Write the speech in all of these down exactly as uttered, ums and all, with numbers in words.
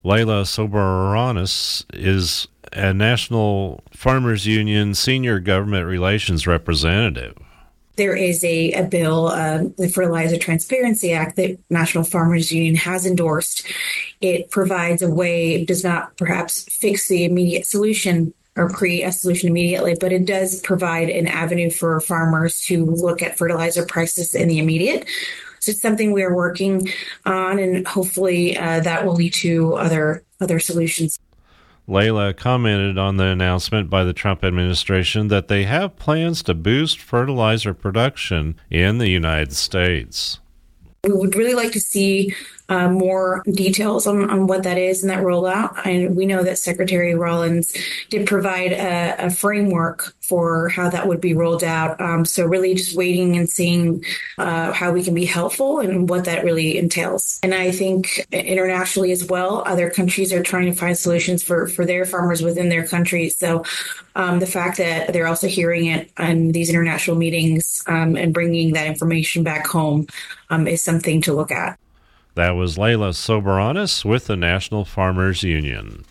Layla Soberanis is a National Farmers Union Senior Government Relations Representative. There is a, a bill, uh, the Fertilizer Transparency Act, that National Farmers Union has endorsed. It provides a way, it does not perhaps fix the immediate solution or create a solution immediately, but it does provide an avenue for farmers to look at fertilizer prices in the immediate. So it's something we are working on, and hopefully uh, that will lead to other other solutions. Layla commented on the announcement by the Trump administration that they have plans to boost fertilizer production in the United States. We would really like to see uh, more details on, on what that is and that rollout. And we know that Secretary Rollins did provide a, a framework for how that would be rolled out. Um, so really just waiting and seeing uh, how we can be helpful and what that really entails. And I think internationally as well, other countries are trying to find solutions for, for their farmers within their countries. So um, the fact that they're also hearing it in these international meetings um, and bringing that information back home um, is something to look at. That was Layla Soberanis with the National Farmers Union.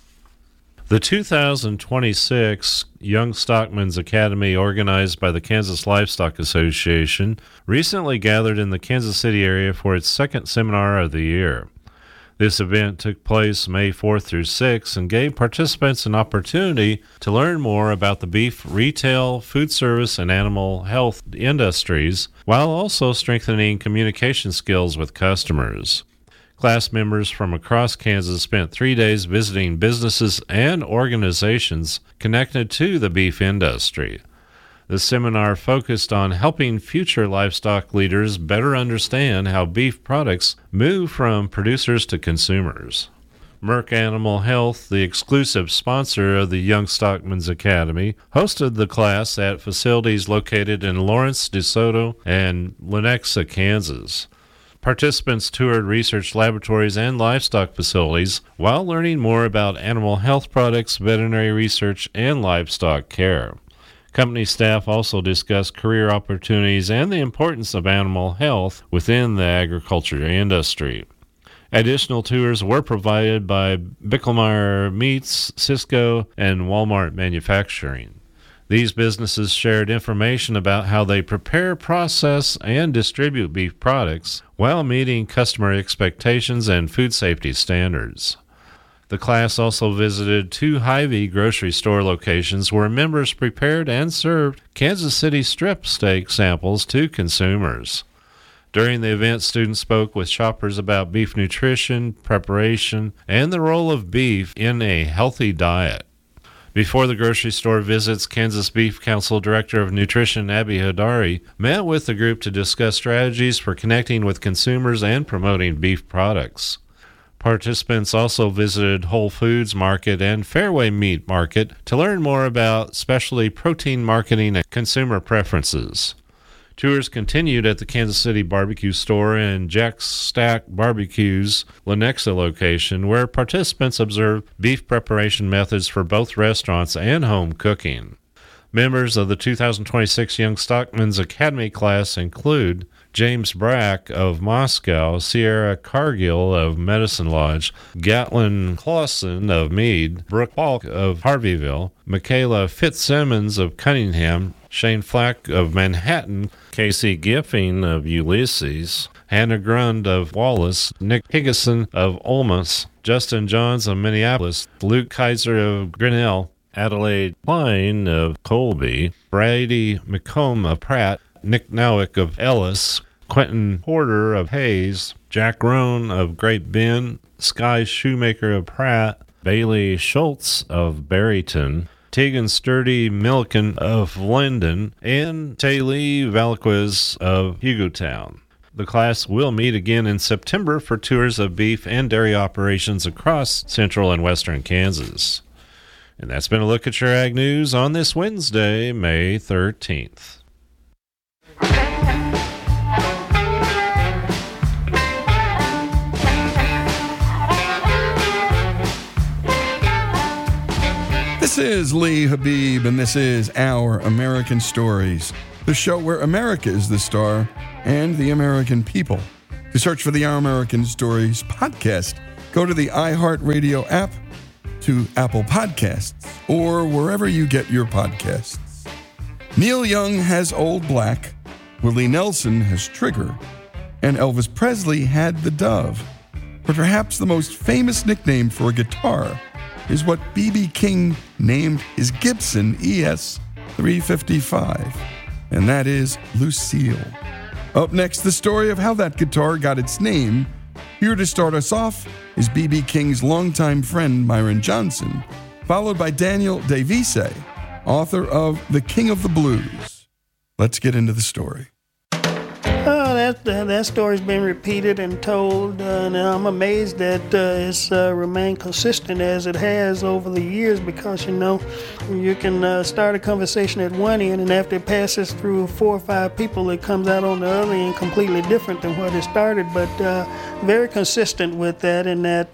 The two thousand twenty-six Young Stockmen's Academy, organized by the Kansas Livestock Association, recently gathered in the Kansas City area for its second seminar of the year. This event took place May fourth through sixth and gave participants an opportunity to learn more about the beef retail, food service, and animal health industries, while also strengthening communication skills with customers. Class members from across Kansas spent three days visiting businesses and organizations connected to the beef industry. The seminar focused on helping future livestock leaders better understand how beef products move from producers to consumers. Merck Animal Health, the exclusive sponsor of the Young Stockmen's Academy, hosted the class at facilities located in Lawrence, DeSoto, and Lenexa, Kansas. Participants toured research laboratories and livestock facilities while learning more about animal health products, veterinary research, and livestock care. Company staff also discussed career opportunities and the importance of animal health within the agriculture industry. Additional tours were provided by Bicklemeyer Meats, Cisco, and Walmart Manufacturing. These businesses shared information about how they prepare, process, and distribute beef products while meeting customer expectations and food safety standards. The class also visited two Hy-Vee grocery store locations where members prepared and served Kansas City strip steak samples to consumers. During the event, students spoke with shoppers about beef nutrition, preparation, and the role of beef in a healthy diet. Before the grocery store visits, Kansas Beef Council Director of Nutrition Abby Hadari met with the group to discuss strategies for connecting with consumers and promoting beef products. Participants also visited Whole Foods Market and Fairway Meat Market to learn more about specialty protein marketing and consumer preferences. Tours continued at the Kansas City Barbecue Store and Jack's Stack Barbecue's Lenexa location, where participants observed beef preparation methods for both restaurants and home cooking. Members of the two thousand twenty-six Young Stockmen's Academy class include James Brack of Moscow, Sierra Cargill of Medicine Lodge, Gatlin Clausen of Meade, Brooke Falk of Harveyville, Michaela Fitzsimmons of Cunningham, Shane Flack of Manhattan, Casey Giffing of Ulysses, Hannah Grund of Wallace, Nick Higgison of Olmus, Justin Johns of Minneapolis, Luke Kaiser of Grinnell, Adelaide Klein of Colby, Brady McComb of Pratt, Nick Nowick of Ellis, Quentin Porter of Hayes, Jack Rohn of Great Bend, Sky Shoemaker of Pratt, Bailey Schultz of Barryton, Tegan Sturdy Milliken of Linden, and Taylor Valquez of Hugotown. The class will meet again in September for tours of beef and dairy operations across central and western Kansas. And that's been a look at your Ag News on this Wednesday, May thirteenth. This is Lee Habib, and this is Our American Stories, the show where America is the star and the American people. To search for the Our American Stories podcast, Go to the iHeartRadio app, to Apple Podcasts, or wherever you get your podcasts. Neil Young has Old Black, Willie Nelson has Trigger, and Elvis Presley had the Dove. But perhaps the most famous nickname for a guitar is what B B King named his Gibson E S three fifty-five, and that is Lucille. Up next, the story of how that guitar got its name. Here to start us off is B B King's longtime friend Myron Johnson, followed by Daniel DeVise, author of The King of the Blues. Let's get into the story. Oh, that that story's been repeated and told, uh, and I'm amazed that uh, it's uh, remained consistent as it has over the years, because, you know, you can uh, start a conversation at one end, and after it passes through four or five people, it comes out on the other end completely different than what it started, but uh, very consistent with that, in that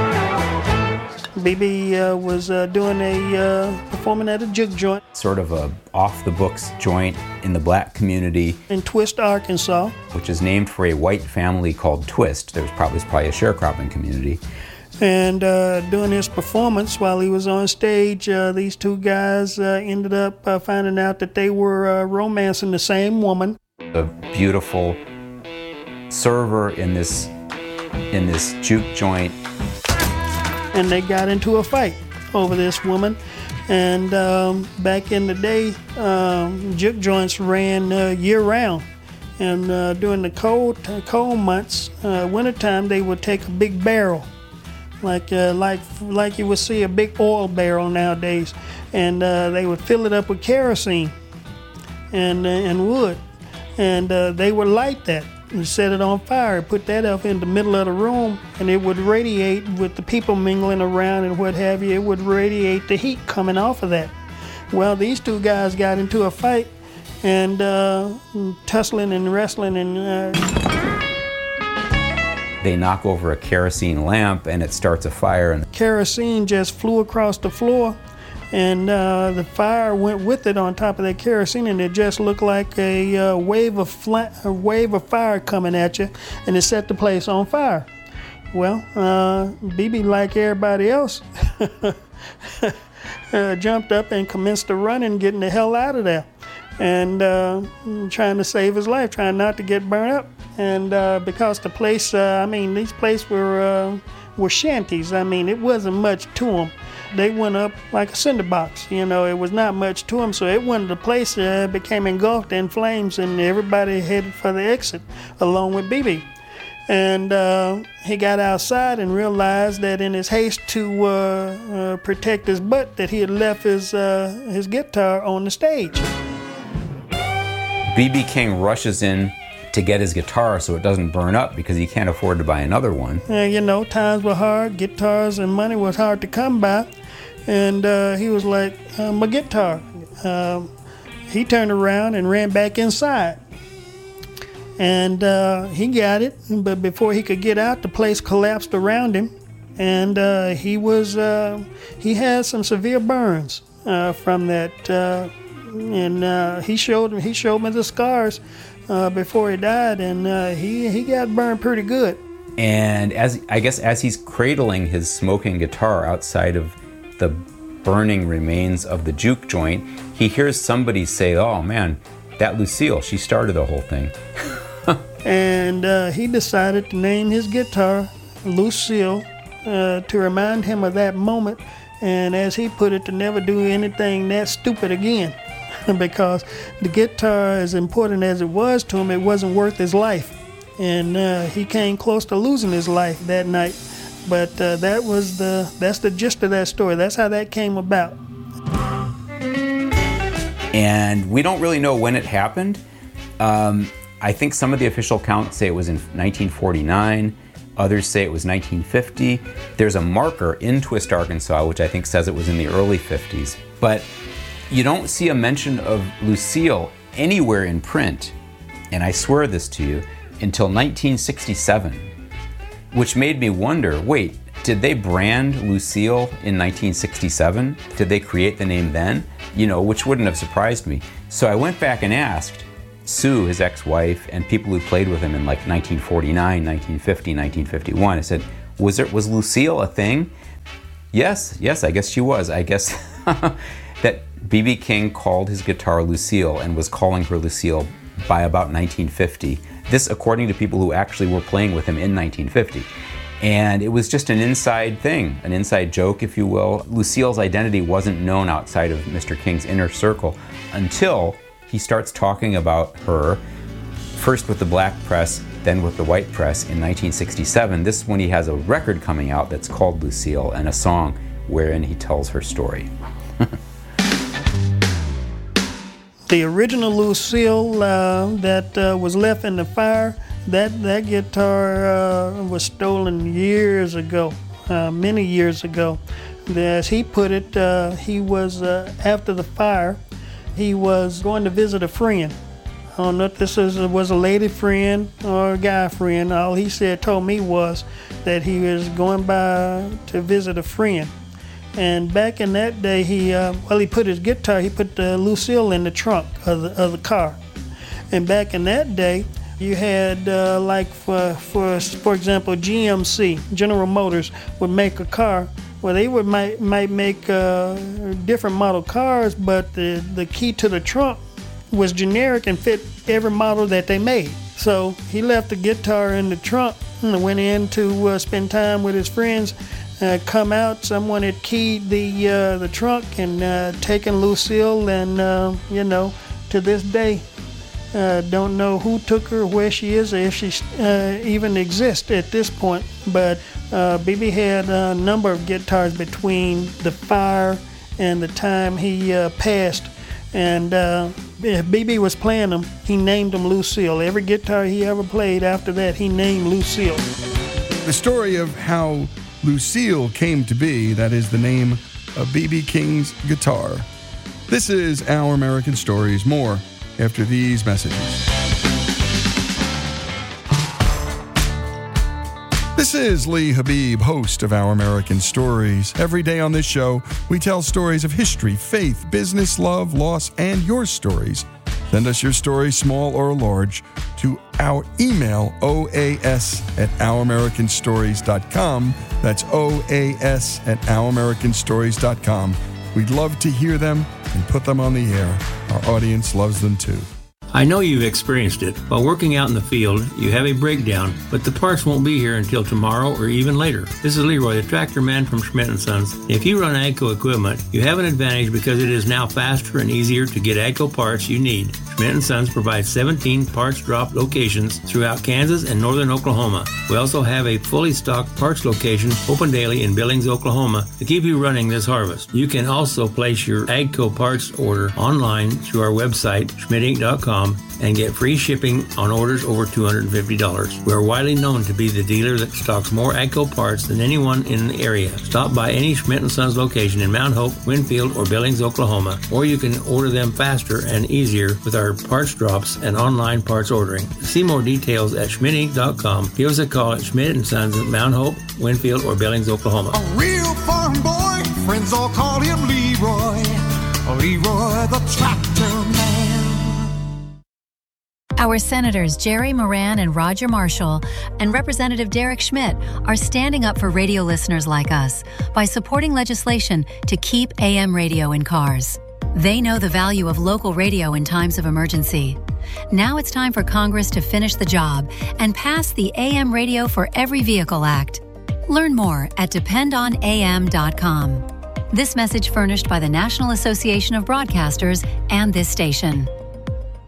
B B uh, was uh, doing a uh, performing at a juke joint, sort of a off-the-books joint in the black community in Twist, Arkansas, which is named for a white family called Twist. There was probably, was probably a sharecropping community. And uh, doing his performance, while he was on stage, uh, these two guys uh, ended up uh, finding out that they were uh, romancing the same woman. A beautiful server in this in this juke joint. And they got into a fight over this woman. And um, back in the day, um, juke joints ran uh, year-round. And uh, during the cold uh, cold months, uh, wintertime, they would take a big barrel, like uh, like like you would see a big oil barrel nowadays, and uh, they would fill it up with kerosene and uh, and wood, and uh, they would light that and set it on fire, put that up in the middle of the room, and it would radiate with the people mingling around and what have you. It would radiate the heat coming off of that. Well, these two guys got into a fight and uh, tussling and wrestling, and uh, they knock over a kerosene lamp and it starts a fire. And kerosene just flew across the floor, and uh, the fire went with it on top of that kerosene, and it just looked like a uh, wave of fla- a wave of fire coming at you, and it set the place on fire. Well, uh, B B, like everybody else, uh, jumped up and commenced to run and getting the hell out of there, and uh, trying to save his life, trying not to get burned up. And uh, because the place, uh, I mean, these places were uh, were shanties. I mean, it wasn't much to them. They went up like a cinder box. You know, it was not much to them. So it went, the place uh, became engulfed in flames, and everybody headed for the exit along with B B. And uh, he got outside and realized that in his haste to uh, uh, protect his butt, that he had left his uh, his guitar on the stage. B B King rushes in to get his guitar so it doesn't burn up, because he can't afford to buy another one. Uh, you know, times were hard. Guitars and money was hard to come by. And uh, he was like, uh, my guitar. Uh, he turned around and ran back inside. And uh, he got it, but before he could get out, the place collapsed around him. And uh, he was, uh, he had some severe burns uh, from that. Uh, and uh, he showed he showed me the scars uh, before he died, and uh, he he got burned pretty good. And as I guess as he's cradling his smoking guitar outside of the burning remains of the juke joint, he hears somebody say, "Oh man, that Lucille, she started the whole thing." And uh, he decided to name his guitar Lucille uh, to remind him of that moment, and as he put it, to never do anything that stupid again. Because the guitar, as important as it was to him, it wasn't worth his life. And uh, he came close to losing his life that night. But uh, that was the that's the gist of that story. That's how that came about. And we don't really know when it happened. Um, I think some of the official accounts say it was in nineteen forty-nine. Others say it was nineteen fifty. There's a marker in Twist, Arkansas, which I think says it was in the early fifties. But you don't see a mention of Lucille anywhere in print, and I swear this to you, until nineteen sixty-seven, which made me wonder, wait, did they brand Lucille in nineteen sixty-seven? Did they create the name then? You know, which wouldn't have surprised me. So I went back and asked Sue, his ex-wife, and people who played with him in like nineteen forty-nine, nineteen fifty, nineteen fifty-one. I said, Was there, was Lucille a thing? Yes, yes, I guess she was. I guess that B B King called his guitar Lucille and was calling her Lucille by about nineteen fifty. This according to people who actually were playing with him in nineteen fifty. And it was just an inside thing, an inside joke, if you will. Lucille's identity wasn't known outside of Mister King's inner circle until he starts talking about her, first with the black press, then with the white press in nineteen sixty-seven. This is when he has a record coming out that's called Lucille and a song wherein he tells her story. The original Lucille uh, that uh, was left in the fire, that, that guitar uh, was stolen years ago, uh, many years ago. As he put it, uh, he was, uh, after the fire, he was going to visit a friend. I don't know if this is, was a lady friend or a guy friend. All he said, told me was that he was going by to visit a friend. And back in that day, he uh, well, he put his guitar, he put the Lucille in the trunk of the, of the car. And back in that day, you had uh, like for for for example, G M C, General Motors, would make a car. Well, they would might might make uh, different model cars, but the the key to the trunk was generic and fit every model that they made. So he left the guitar in the trunk and went in to uh, spend time with his friends. Uh, come out, someone had keyed the uh, the trunk and uh, taken Lucille, and uh, you know, to this day, uh, don't know who took her, where she is, or if she uh, even exists at this point. But uh, B B had a number of guitars between the fire and the time he uh, passed, and uh, if B B was playing them, he named them Lucille. Every guitar he ever played after that, he named Lucille. The story of how Lucille came to be, that is the name of B B King's guitar. This is Our American Stories. More after these messages. This is Lee Habib, host of Our American Stories. Every day on this show, we tell stories of history, faith, business, love, loss, and your stories. Send us your story, small or large, to our email, O A S at our american stories dot com. That's O A S at our american stories dot com. We'd love to hear them and put them on the air. Our audience loves them too. I know you've experienced it. While working out in the field, you have a breakdown, but the parts won't be here until tomorrow or even later. This is Leroy, the tractor man from Schmidt and Sons. If you run AGCO equipment, you have an advantage because it is now faster and easier to get AGCO parts you need. Schmidt and Sons provides seventeen parts drop locations throughout Kansas and northern Oklahoma. We also have a fully stocked parts location open daily in Billings, Oklahoma to keep you running this harvest. You can also place your AGCO parts order online through our website, schmidt inc dot com, and get free shipping on orders over two hundred fifty dollars. We are widely known to be the dealer that stocks more AGCO parts than anyone in the area. Stop by any Schmidt and Sons location in Mount Hope, Winfield, or Billings, Oklahoma, or you can order them faster and easier with our parts drops and online parts ordering. See more details at schmidt inc dot com. Give us a call at Schmidt and Sons at Mount Hope, Winfield, or Billings, Oklahoma. A real farm boy, friends all call him Leroy. Leroy the tractor man. Our Senators Jerry Moran and Roger Marshall and Representative Derek Schmidt are standing up for radio listeners like us by supporting legislation to keep A M radio in cars. They know the value of local radio in times of emergency. Now it's time for Congress to finish the job and pass the A M Radio for Every Vehicle Act. Learn more at depend on A M dot com. This message furnished by the National Association of Broadcasters and this station.